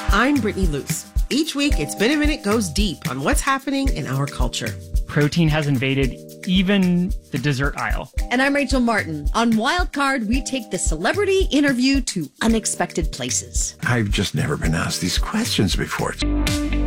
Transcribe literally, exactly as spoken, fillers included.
I'm Brittany Luce. Each week, It's Been a Minute goes deep on what's happening in our culture. Protein has invaded even the dessert aisle. And I'm Rachel Martin. On Wildcard, we take the celebrity interview to unexpected places. I've just never been asked these questions before.